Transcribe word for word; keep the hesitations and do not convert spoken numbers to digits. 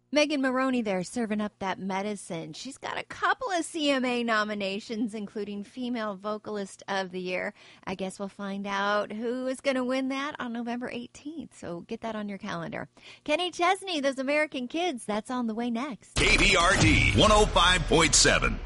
Megan Maroney there serving up that medicine. She's got a couple of C M A nominations, including Female Vocalist of the Year. I guess we'll find out who is going to win that on November eighteenth, so get that on your calendar. Kenny Chesney, Those American Kids, that's on the way next. K B R D one oh five point seven.